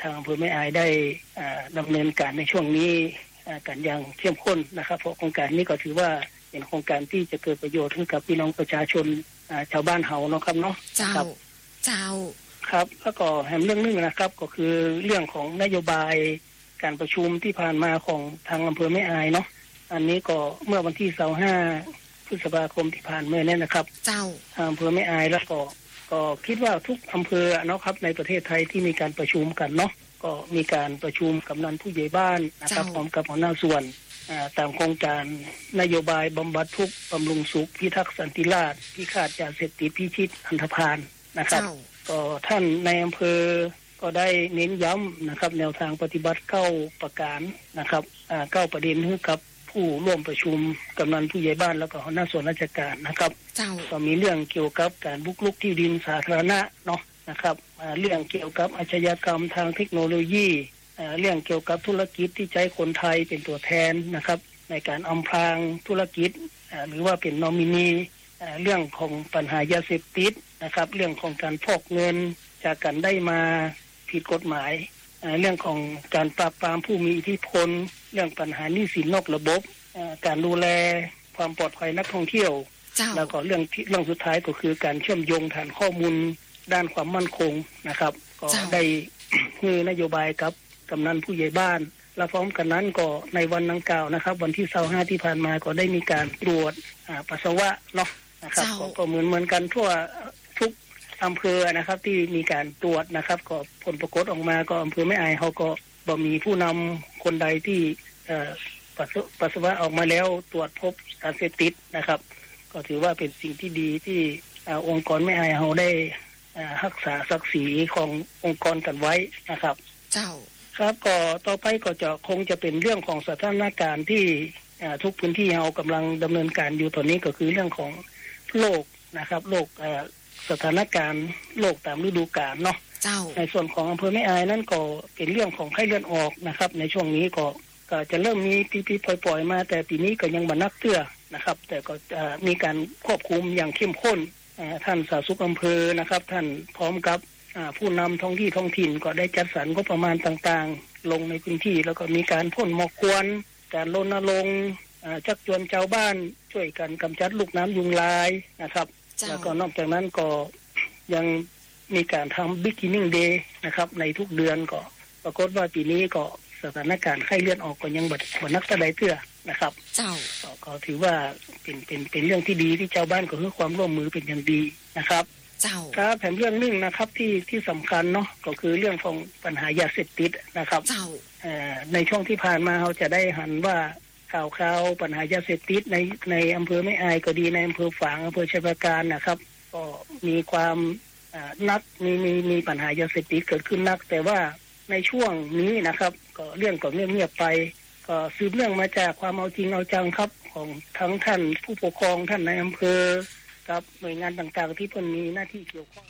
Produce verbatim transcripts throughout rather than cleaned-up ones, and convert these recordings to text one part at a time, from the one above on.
ทางอำเภอแม่อายได้ดำเนินการในช่วงนี้กันอย่างเข้มข้นนะครับเพราะโครงการนี้ก็ถือว่าเป็นโครงการที่จะเกิดประโยชน์ให้กับพี่น้องประชาชนชาวบ้านเฮาเนาะครับเนาะเจ้าเจ้าครับแล้วก็แถมเรื่องนึงนะครับก็คือเรื่องของนโยบายการประชุมที่ผ่านมาของทางอำเภอแม่อายเนาะอันนี้ก็เมื่อวันที่ยี่สิบห้าพฤษภาคมที่ผ่านมาเนี่ยนะครับเจ้าอำเภอแม่อายแล้วก็ก็คิดว่าทุกอำเภอเนาะครับในประเทศไทยที่มีการประชุมกันเนาะก็มีการประชุมกำนันผู้ใหญ่บ้านนะครับพร้อมกับหัวหน้าส่วนตามโครงการนโยบายบำบัดทุกข์บำรุงสุขพิทักษ์สันติราษฎร์พิฆาตยาเสพติดพิชิตอันธพาลนะครับก็ท่านในอำเภอก็ได้เน้นย้ำนะครับแนวทางปฏิบัติเก้าประการนะครับเก้าประเด็นให้กับผู้ร่วมประชุมกำนันผู้ใหญ่บ้านแล้วก็หัวหน้าส่วนราชการนะครับก็มีเรื่องเกี่ยวกับการบุกรุกที่ดินสาธารณะเนาะนะครับเรื่องเกี่ยวกับอาชญากรรมทางเทคโนโลยีเรื่องเกี่ยวกับธุรกิจที่ใช้คนไทยเป็นตัวแทนนะครับในการอำพรางธุรกิจหรือว่าเป็นนอมินีเรื่องของปัญหายาเสพติดนะครับเรื่องของการฟอกเงินจากการได้มาผิดกฎหมายเรื่องของการปราบปรามผู้มีอิทธิพลเรื่องปัญหาหนี้สินนอกระบบการดูแลความปลอดภัยนักท่องเที่ยวแล้วก็เรื่องเรื่องสุดท้ายก็คือการเชื่อมโยงฐานข้อมูลด้านความมั่นคงนะครับก็ได้คือนโยบายกับกำนันผู้ใหญ่บ้านและพร้อมกันนั้นก็ในวันดังกล่าวนะครับวันที่ยี่สิบห้าที่ผ่านมาก็ได้มีการตรวจปัสสาวะเนาะนะครับก็เหมือนเหมือนกันทั่วทุกอำเภอนะครับที่มีการตรวจนะครับก็ผลปรากฏออกมาก็อำเภอแม่อายเขาก็บ่มีผู้นำคนใดที่ปัสสาวะออกมาแล้วตรวจพบสารเสพติดนะครับก็ถือว่าเป็นสิ่งที่ดีที่องค์กรแม่อายเขาได้รักษาศักดิ์ศรีขององค์กรกันไว้นะครับเจ้าครับก็ต่อไปก็จะคงจะเป็นเรื่องของสถานการณ์ที่ทุกพื้นที่เรากำลังดำเนินการอยู่ตอนนี้ก็คือเรื่องของโรคนะครับโรคสถานการณ์โรคตามฤดูกาลเนาะในส่วนของอำเภอแม่อายนั้นก็เป็นเรื่องของไข้เลือดออกนะครับในช่วงนี้ก็ก็จะเริ่มมีปีๆปล่อยๆมาแต่ปีนี้ก็ยังบ่นักเตื้อนะครับแต่ก็มีการควบคุมอย่างเข้มข้นท่านสาธารณสุขอำเภอนะครับท่านพร้อมกับผู้นำท้องที่ท้องถิ่นก็ได้จัดสรรงบประมาณต่างๆลงในพื้นที่แล้วก็มีการพ่นหมอกควันการรณรงค์ชักชวนชาวบ้านช่วยกันกำจัดลูกน้ำยุงลายนะครับแล้วก็นอกจากนั้นก็ยังมีการทำ Beginning Day นะครับในทุกเดือนก็ปรากฏว่าปีนี้ก็สถานการณ์ไข้เลือดออกก็ยังบ่บ่นักเท่าใดเตื้อนะครับเจ้าก็ถือว่าเป็นเป็นเป็นเรื่องที่ดีที่ชาวบ้านก็ให้ความร่วมมือเป็นอย่างดีนะครับเจ้าครับแถมเรื่องนึงนะครับที่ที่สำคัญเนาะก็คือเรื่องของปัญหายาเสพติดนะครับเจ้าเอ่อในช่วงที่ผ่านมาเราจะได้หันว่าข่าวข่าวปัญหายาเสพติดในในอำเภอแม่อายก็ดีในอำเภอฝางอำเภอชัยปราการนะครับก็มีความนักมีมีมีปัญหายาเสพติดเกิดขึ้นนักแต่ว่าในช่วงนี้นะครับก็เรื่องก็เงียบๆไปก็สืบเนื่องมาจากความเอาจริงเอาจังครับของทั้งท่านผู้ปกครองท่านในอำเภอกับหน่วยงานต่างๆที่เพิ่นมีหน้าที่เกี่ยวข้อง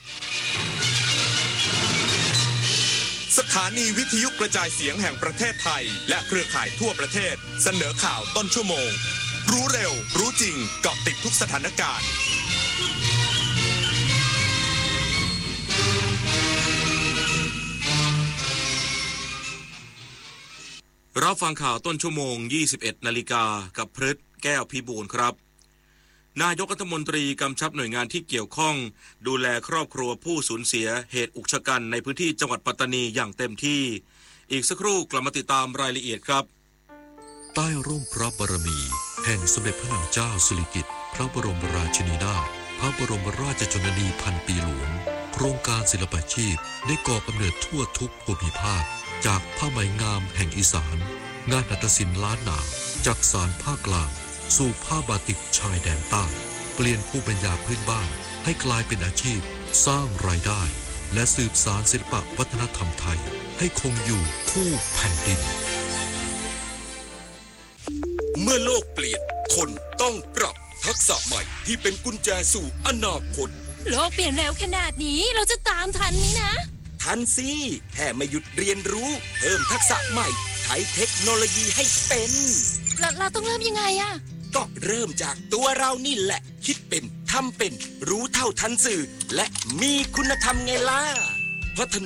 สถานีวิทยุกระจายเสียงแห่งประเทศไทยและเครือข่ายทั่วประเทศเสนอข่าวต้นชั่วโมงรู้เร็วรู้จริงเกาะติดทุกสถานการณ์รับฟังข่าวต้นชั่วโมง ยี่สิบเอ็ดนาฬิกากับพฤทธิ์แก้วพิบูลครับนายกรัฐมนตรีกำชับหน่วยงานที่เกี่ยวข้องดูแลครอบครัวผู้สูญเสียเหตุอุกชะกันในพื้นที่จังหวัดปัตตานีอย่างเต็มที่อีกสักครู่กลับมาติดตามรายละเอียดครับใต้ร่มพระบารมีแห่งสมเด็จพระนางเจ้าสิริกิติ์พระบรมราชินีนาถพระบรมราชชนนีพันปีหลวงโครงการศิลปาชีพได้ก่อกำเนิดทั่วทุกภูมิภาคจากผ้าไหมงามแห่งอีสานงานหัตถศิลป์ล้านนาจากสารภาคกลางสู่ผ้าบาติกชายแดนใต้เปลี่ยนภูมิปัญญาพื้นบ้านให้กลายเป็นอาชีพสร้างรายได้และสืบสานศิลปวัฒนธรรมไทยให้คงอยู่คู่แผ่นดินเมื่อโลกเปลี่ยนคนต้องปรับทักษะใหม่ที่เป็นกุญแจสู่อนาคตโลกเปลี่ยนเร็วขนาดนี้เราจะตามทันไหมนะทันสิแค่ไม่หยุดเรียนรู้เพิ่มทักษะใหม่ใช้เทคโนโลยีให้เป็นเราเราต้องเริ่มยังไงอะก็เริ่มจากตัวเรานี่แหละคิดเป็นทำเป็นรู้เท่าทันสื่อและมีคุณธรรมไงล่ะพัฒ